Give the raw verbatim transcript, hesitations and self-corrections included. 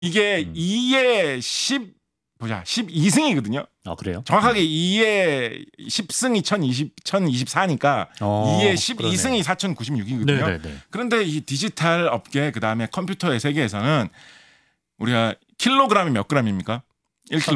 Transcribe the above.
이게 음. 이에 십 보자 십이 승이거든요. 아 그래요? 정확하게 이에 십 승이 천이십, 천이십사니까 어, 이에 십이 그러네. 승이 사천구십육이거든요. 네네네. 그런데 이 디지털 업계 그다음에 컴퓨터의 세계에서는 우리가 킬로그램이 몇 그램입니까? 일 킬로그램.